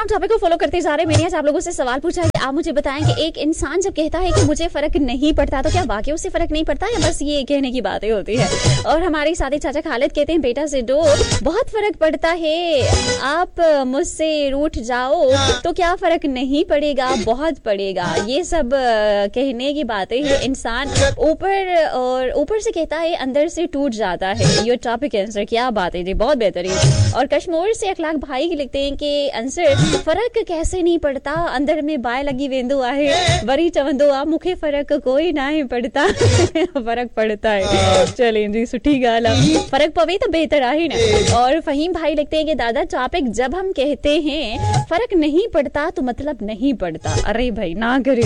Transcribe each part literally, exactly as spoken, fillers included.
हम टॉपिक को फॉलो करते जा रहे हैं। मैंने आज आप लोगों से सवाल पूछा है कि आप मुझे बताएं कि एक इंसान जब कहता है कि मुझे फर्क नहीं पड़ता, तो क्या वाकई उससे फर्क नहीं पड़ता या बस ये कहने की बातें होती है। और हमारे साथी चाचा खालिद कहते हैं, बेटा सिद्धू बहुत फर्क पड़ता है, आप मुझसे रूठ जाओ तो क्या फर्क नहीं पड़ेगा, बहुत पड़ेगा। ये सब कहने की बातें हैं। इंसान ऊपर और ऊपर से कहता है, अंदर से टूट जाता है। ये टॉपिक आंसर क्या बात है जी, बहुत बेहतरीन। और कश्मीर से अखलाक भाई लिखते हैं कि आंसर फर्क कैसे नहीं पड़ता, अंदर में बाय लगी वेंदो आहे, वरी चवंदो आ मुखे फर्क कोई ना ही पड़ता। फर्क पड़ता है, चलें जी, सुठी गाल है, फर्क पवे तो बेहतर आहे ना। और फहीम भाई लिखते हैं कि दादा टॉपिक जब हम कहते हैं फर्क नहीं पड़ता तो मतलब नहीं पड़ता। अरे भाई ना करे,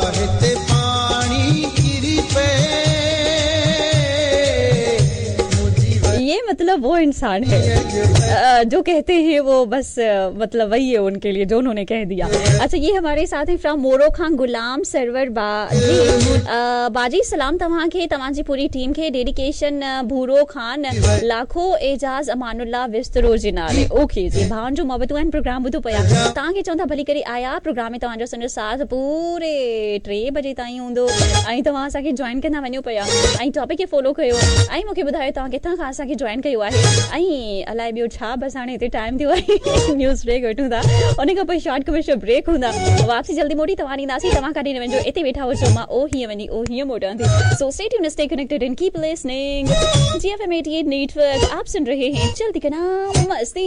ये मतलब वो इंसान है जो कहते हैं वो बस मतलब वही है उनके लिए जो उन्होंने कह दिया। अच्छा, ये हमारे साथ है फ्रॉम मोरो खान गुलाम सरवर बाजी बाजी सलाम तव्हां खे, तव्हां जी पूरी टीम खे डेडिकेशन भूरो खान लाखो एजाज अमानुल्ला विस्तरो जे नाले। ओके जी, भाउनि जो मोहबतूं आहिनि प्रोग्राम ॿुधो पिया, तव्हांखे चवंदा भली करे आया प्रोग्राम में तव्हांजो सॼो साथ पूरे टे बजे ताईं हूंदो ऐं तव्हां असांखे जॉइन कंदा वञो पिया ऐं टॉपिक खे फॉलो कयो ऐं मूंखे ॿुधायो तव्हां किथां खां असांखे जॉइन कयो आहे ऐं अलाए ॿियो छा। बसि हाणे हिते टाइम थियो आहे, न्यूज़ ब्रेक वठूं था, उन खां पोइ शॉर्ट कमर्शियल ब्रेक हूंदा, वापसी जल्दी मोटी तव्हां ॾींदासीं। तव्हां काॾे न वञो, हिते वेठा हुजो, मां ओ हीअं वञी ओ हीअं मोटां थी। So stay tuned, stay connected and keep listening ji F M eighty eight network. आप सुन रहे हैं चलती का नाम मस्ती।